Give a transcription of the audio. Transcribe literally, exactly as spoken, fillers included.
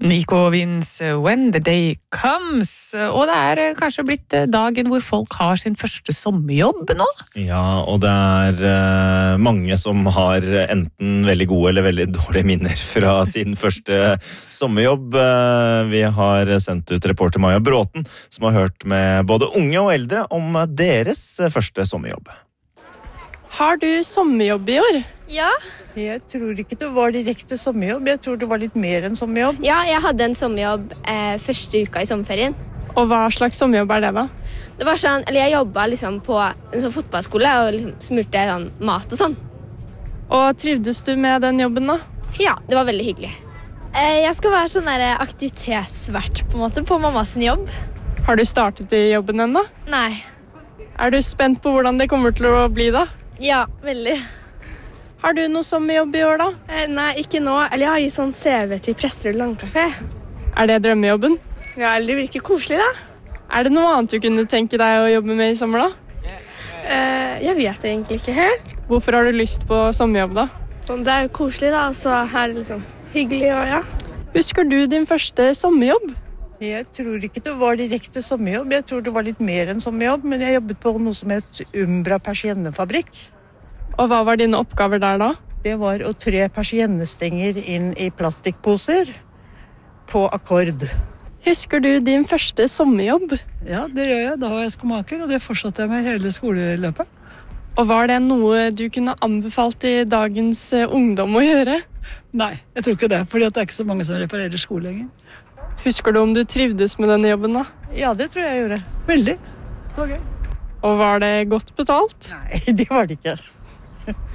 Nico Vince, When the Day Comes. Og det er kanskje blitt dagen hvor folk har sin første sommerjobb nå? Ja, og det er uh, mange som har enten veldig gode eller veldig dårlige minner fra sin første sommerjobb. Uh, vi har sendt ut reporter Maja Bråten, som har hørt med både unge og eldre om deres første sommerjobb. Har du sommerjobb i år? Ja. Jeg tror ikke det var direkte sommerjobb. Jeg tror det var litt mer enn sommerjobb. Ja, jeg hadde en sommerjobb eh, første uka i sommerferien. Og hva slags sommerjobb er det da? Det var sånn, eller jeg jobbet liksom på en sånn fotballskole og liksom smurte sånn mat og sånn. Og trivdes du med den jobben da? Ja, det var veldig hyggelig. Eh, jeg skal være sånn der aktivitetsvert på en måte på mammas jobb. Har du startet i jobben ennå? Nei. Er du spent på hvordan det kommer til å bli da? Ja, veldig. Har du noe sommerjobb i år da? Eh, nei, ikke nå. Eller jeg har gitt sånn C V til Presterød Langkafé. Er det drømmejobben? Ja, eller det virker koselig da. Er det noe annet du kunne tenke deg å jobbe med i sommer da? Eh, jeg vet egentlig ikke helt. Hvorfor har du lyst på sommerjobb da? Det er jo koselig da, og så er det liksom hyggelig og ja. Husker du din første sommerjobb? Jeg tror ikke det var direkte sommerjobb. Jeg tror det var litt mer enn sommerjobb, men jeg jobbet på noe som het Umbra persiennefabrikk. Og hva var dine oppgaver der da? Det var å tre persiennestenger inn i plastikkposer på akkord. Husker du din første sommerjobb? Ja, det gjør jeg. Da var jeg skomaker, og det fortsatte jeg med hele skoleløpet. Og var det noe du kunne anbefalt til dagens ungdom å gjøre? Nei, jeg tror ikke det, fordi det er ikke så mange som reparerer sko lenger. Husker du om du trivdes med denne jobben da? Ja, det tror jeg jeg gjorde. Veldig. Det var gøy. Og var det godt betalt? Nei, det var det ikke.